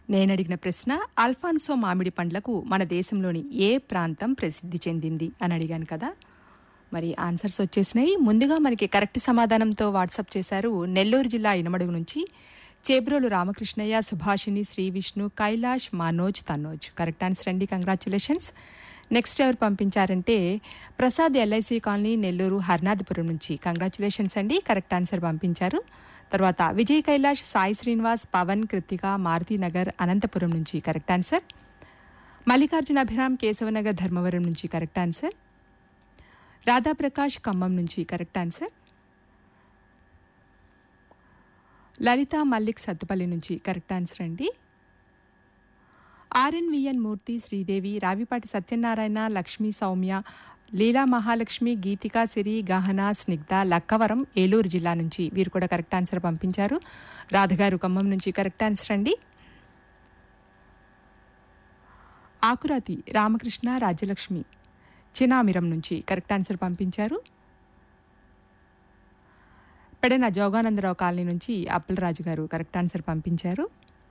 నేనడిగిన ప్రశ్న అల్ఫాన్సో మామిడి పండ్లకు మన దేశంలోని ఏ ప్రాంతం ప్రసిద్ధి చెందింది అని అడిగాను కదా. మరి ఆన్సర్స్ వచ్చేసినాయి. ముందుగా మనకి కరెక్ట్ సమాధానంతో వాట్సాప్ చేశారు నెల్లూరు జిల్లా ఇనమడుగు నుంచి చేబ్రోలు రామకృష్ణయ్య, సుభాషిణి, శ్రీ విష్ణు, కైలాష్, మనోజ్, తన్నోజ్. కరెక్ట్ ఆన్సర్ అండి, కంగ్రాచులేషన్స్. నెక్స్ట్ ఎవరు పంపించారంటే ప్రసాద్ ఎల్ఐసి కాలనీ నెల్లూరు హర్నాథపురం నుంచి. కంగ్రాచులేషన్స్ అండి, కరెక్ట్ ఆన్సర్ పంపించారు. తర్వాత విజయ్ కైలాష్, సాయి శ్రీనివాస్, పవన్, కృతిక, మారుతీనగర్ అనంతపురం నుంచి. Correct answer. మల్లికార్జున అభిరామ్, కేశవనగర్ ధర్మవరం నుంచి. Correct answer. రాధాప్రకాష్ ఖమ్మం నుంచి. Correct answer. లలిత మల్లిక్ సత్తుపల్లి నుంచి. కరెక్ట్ ఆన్సర్ అండి. ఆర్ఎన్విఎన్ మూర్తి, శ్రీదేవి, రావిపాటి సత్యనారాయణ, లక్ష్మీ, సౌమ్య, లీలా మహాలక్ష్మి, గీతిక, సిరి, గహన, స్నిగ్ధ, లక్కవరం, ఏలూరు జిల్లా నుంచి. వీరు కూడా కరెక్ట్ ఆన్సర్ పంపించారు. రాధగారు ఖమ్మం నుంచి. కరెక్ట్ ఆన్సర్ అండి. ఆకురాతి రామకృష్ణ, రాజ్యలక్ష్మి, చినామిరం నుంచి. కరెక్ట్ ఆన్సర్ పంపించారు. పెడన జోగానందరావు కాలనీ నుంచి అప్పలరాజు గారు కరెక్ట్ ఆన్సర్ పంపించారు.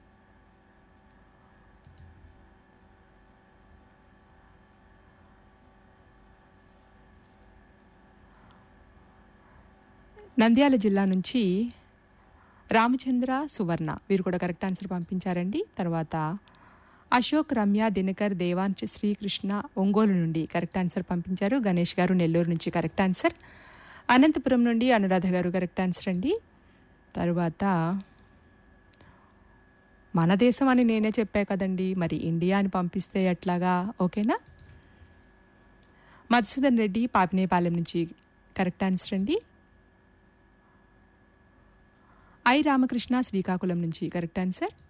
నంద్యాల జిల్లా నుంచి రామచంద్ర, సువర్ణ వీరు కూడా కరెక్ట్ ఆన్సర్ పంపించారండి. తర్వాత అశోక్, రమ్య, దినకర్, దేవాంశ్, శ్రీకృష్ణ ఒంగోలు నుండి కరెక్ట్ ఆన్సర్ పంపించారు. గణేష్ గారు నెల్లూరు నుంచి. Correct answer. అనంతపురం నుండి అనురాధ గారు కరెక్ట్ ఆన్సర్ అండి. తరువాత మన దేశం అని నేనే చెప్పా కదండి, మరి ఇండియా అని పంపిస్తే ఎట్లాగా? ఓకేనా. మధుసూదన్ రెడ్డి పాపినేపాలెం నుంచి. కరెక్ట్ ఆన్సర్ అండి. ఐ రామకృష్ణ శ్రీకాకుళం నుంచి. Correct answer.